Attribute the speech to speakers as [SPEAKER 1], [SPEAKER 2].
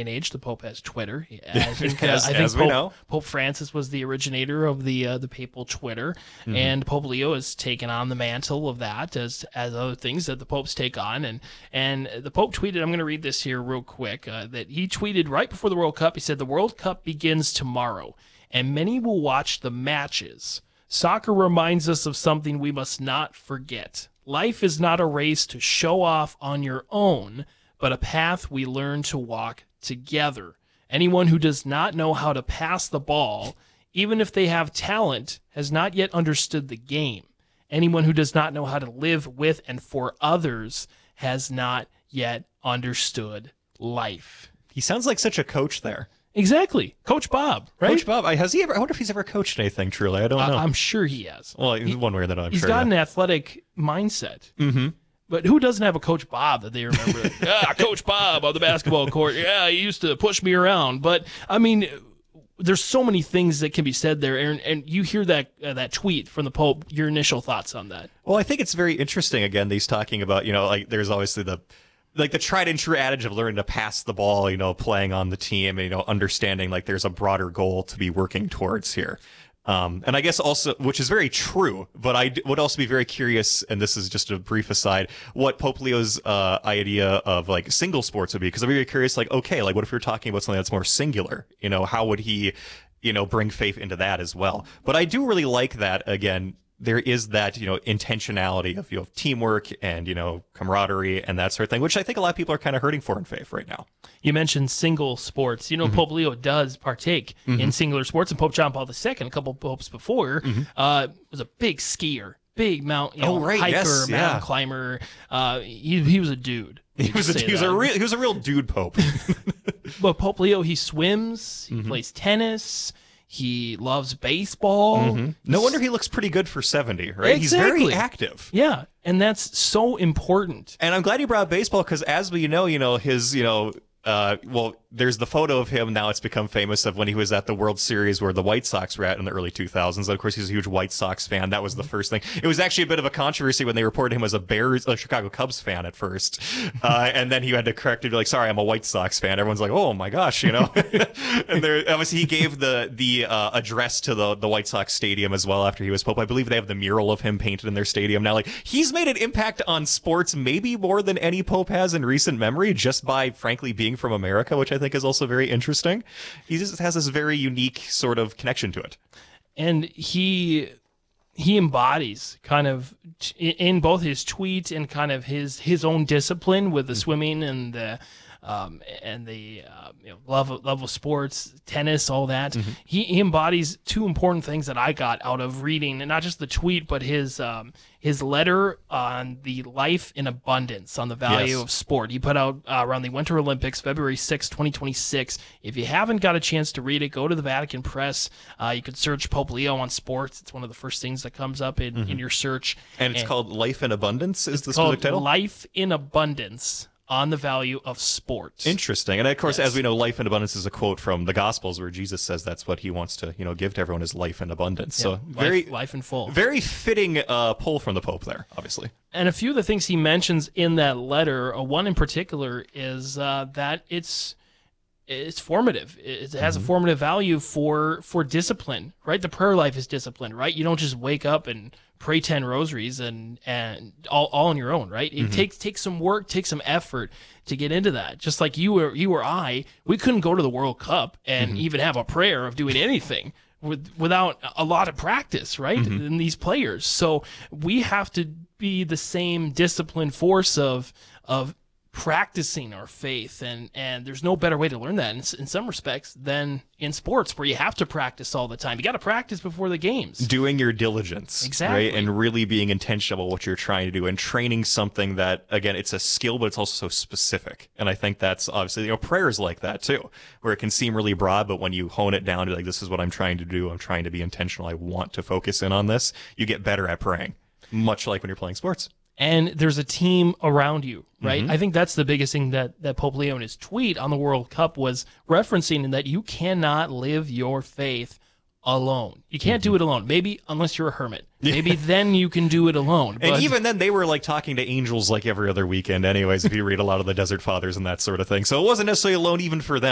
[SPEAKER 1] and age, the Pope has Twitter. I think, Pope Francis was the originator of the papal Twitter, and Pope Leo has taken on the mantle of that as other things that the popes take on. And the Pope tweeted, I'm going to read this here real quick, that he tweeted right before the World Cup. He said, "The World Cup begins tomorrow, and many will watch the matches. Soccer reminds us of something we must not forget. Life is not a race to show off on your own, but a path we learn to walk together. Anyone who does not know how to pass the ball, even if they have talent, has not yet understood the game. Anyone who does not know how to live with and for others has not yet understood life."
[SPEAKER 2] He sounds like such a coach there.
[SPEAKER 1] Exactly. Coach Bob, right?
[SPEAKER 2] Coach Bob, has he ever? I wonder if he's ever coached anything, truly. I don't know.
[SPEAKER 1] I'm sure he has.
[SPEAKER 2] Well, one way or another,
[SPEAKER 1] He's got an athletic mindset.
[SPEAKER 2] Mm-hmm.
[SPEAKER 1] But who doesn't have a Coach Bob that they remember? Coach Bob on the basketball court. Yeah, he used to push me around. But, I mean, there's so many things that can be said there. And you hear that tweet from the Pope. Your initial thoughts on that?
[SPEAKER 2] Well, I think it's very interesting, again, that he's talking about, like, there's obviously the tried and true adage of learning to pass the ball, playing on the team and, understanding like there's a broader goal to be working towards here. And I guess also, which is very true, but I would also be very curious, and this is just a brief aside, what Pope Leo's idea of like single sports would be. Because I'm very curious, like, okay, like what if you're talking about something that's more singular? How would he, bring faith into that as well? But I do really like that, again, there is that, intentionality of teamwork and, camaraderie and that sort of thing, which I think a lot of people are kind of hurting for in faith right now.
[SPEAKER 1] You mentioned single sports. Pope Leo does partake in singular sports, and Pope John Paul II, a couple popes before, was a big skier, big hiker, mountain climber. He was a dude.
[SPEAKER 2] He was a real dude pope.
[SPEAKER 1] But Pope Leo, he swims, he plays tennis. He loves baseball.
[SPEAKER 2] No wonder he looks pretty good for 70, right?
[SPEAKER 1] Exactly.
[SPEAKER 2] He's very active.
[SPEAKER 1] Yeah, and that's so important.
[SPEAKER 2] And I'm glad you brought up baseball because, as we know, his, there's the photo of him. Now it's become famous of when he was at the World Series where the White Sox were at in the early 2000s. And of course, he's a huge White Sox fan. That was the first thing. It was actually a bit of a controversy when they reported him as a Chicago Cubs fan at first. And then he had to correct it, be like, sorry, I'm a White Sox fan. Everyone's like, oh my gosh, And obviously he gave the address to the White Sox stadium as well after he was Pope. I believe they have the mural of him painted in their stadium now. Like, he's made an impact on sports maybe more than any Pope has in recent memory, just by frankly being from America, which I think is also very interesting. He just has this very unique sort of connection to it.
[SPEAKER 1] And he embodies kind of in both his tweet and kind of his own discipline with the swimming and the love of sports, tennis, all that. He embodies two important things that I got out of reading, and not just the tweet, but his letter on the life in abundance, on the value of sport. He put out around the Winter Olympics, February 6, 2026. If you haven't got a chance to read it, go to the Vatican Press. You could search Pope Leo on sports. It's one of the first things that comes up in your search.
[SPEAKER 2] And it's called Life in Abundance, is the
[SPEAKER 1] specific
[SPEAKER 2] title?
[SPEAKER 1] Life in Abundance on the value of sports.
[SPEAKER 2] Interesting. And of course, as we know, life in abundance is a quote from the Gospels where Jesus says that's what he wants to, give to everyone is life in abundance. So
[SPEAKER 1] life in full.
[SPEAKER 2] Very fitting pull from the Pope there, obviously.
[SPEAKER 1] And a few of the things he mentions in that letter, one in particular is that it's formative. It has a formative value for discipline, right? The prayer life is discipline, right? You don't just wake up and pray 10 rosaries and all on your own, right? It takes some work, takes some effort to get into that. Just like you or I, we couldn't go to the World Cup and even have a prayer of doing anything without a lot of practice, right? In these players. So we have to be the same disciplined force of practicing our faith, and there's no better way to learn that in some respects than in sports where you have to practice all the time. You got to practice before the games.
[SPEAKER 2] Doing your diligence.
[SPEAKER 1] Exactly.
[SPEAKER 2] Right? And really being intentional about what you're trying to do and training something that, again, it's a skill, but it's also so specific. And I think that's obviously, prayer is like that too, where it can seem really broad, but when you hone it down to like, this is what I'm trying to do. I'm trying to be intentional. I want to focus in on this. You get better at praying, much like when you're playing sports.
[SPEAKER 1] And there's a team around you, right? I think that's the biggest thing that Pope Leo in his tweet on the World Cup was referencing, in that you cannot live your faith alone. You can't do it alone. Maybe unless you're a hermit. Maybe then you can do it alone.
[SPEAKER 2] And even then, they were like talking to angels like every other weekend anyways, if you read a lot of the Desert Fathers and that sort of thing. So it wasn't necessarily alone even for them.